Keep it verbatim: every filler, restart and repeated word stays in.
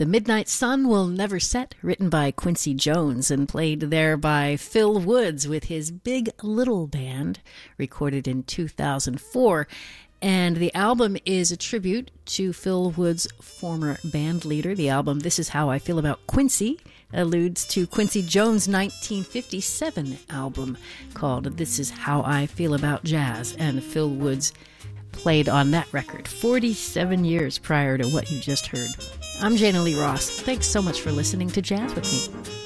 The Midnight Sun Will Never Set, written by Quincy Jones and played there by Phil Woods with his Big Little Band, recorded in two thousand four. And the album is a tribute to Phil Woods' former band leader. The album This Is How I Feel About Quincy alludes to Quincy Jones' nineteen fifty-seven album called This Is How I Feel About Jazz, and Phil Woods played on that record forty-seven years prior to what you just heard. I'm Jana Lee Ross. Thanks so much for listening to Jazz with me.